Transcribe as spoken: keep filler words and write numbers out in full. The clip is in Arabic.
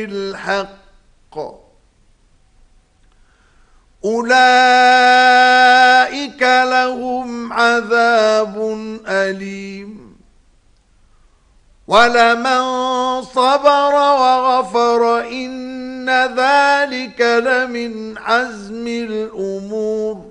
الحق أولئك لهم عذاب أليم ولمن صبر وغفر إن ذلك لمن عزم الأمور